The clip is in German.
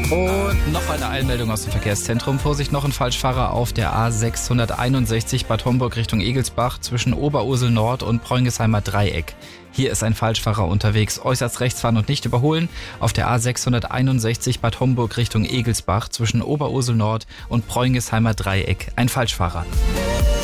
Und noch eine Eilmeldung aus dem Verkehrszentrum. Vorsicht, noch ein Falschfahrer auf der A661 Bad Homburg Richtung Egelsbach zwischen Oberursel Nord und Preungesheimer Dreieck. Hier ist ein Falschfahrer unterwegs. Äußerst rechts fahren und nicht überholen. Auf der A661 Bad Homburg Richtung Egelsbach zwischen Oberursel Nord und Preungesheimer Dreieck. Ein Falschfahrer.